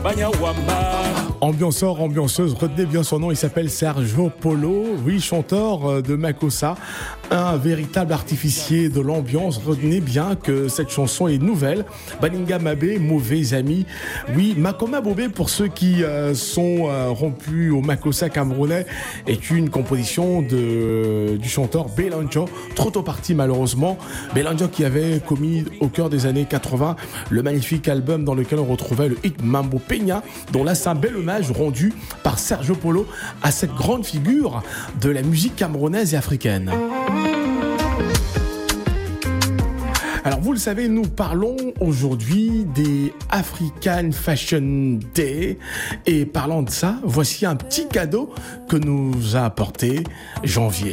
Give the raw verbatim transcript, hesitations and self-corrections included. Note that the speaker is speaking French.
Ambianceur, ambianceuse, retenez bien son nom, il s'appelle Sergio Polo, oui, chanteur de Makossa, un véritable artificier de l'ambiance. Retenez bien que cette chanson est nouvelle. Baninga Mabé, mauvais ami. Oui, Makoma Bobé, pour ceux qui euh, sont euh, rompus au Makossa camerounais, est une composition de, du chanteur Belanjo, trop tôt parti malheureusement. Belanjo qui avait commis au cœur des années quatre-vingts le magnifique album dans lequel on retrouvait le hit Mambo Peña, dont là c'est un bel hommage rendu par Sergio Polo à cette grande figure de la musique camerounaise et africaine. Alors vous le savez, nous parlons aujourd'hui des African Fashion Day et parlant de ça, voici un petit cadeau que nous a apporté Janvier.